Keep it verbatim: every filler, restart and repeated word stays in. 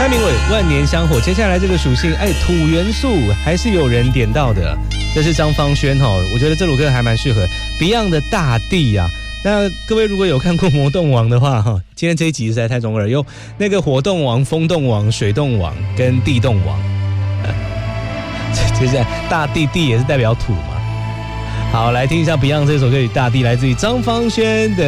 蔡明伟万年香火，接下来这个属性，哎，土元素还是有人点到的，这是张芳轩哈，我觉得这首歌还蛮适合 Beyond 的大地啊。那各位如果有看过《魔动王》的话哈，今天这一集实在太中二，有那个火动王、风动王、水动王跟地动王，接下来大地地也是代表土嘛。好，来听一下 Beyond 这首歌曲《大地》，来自于张芳轩的。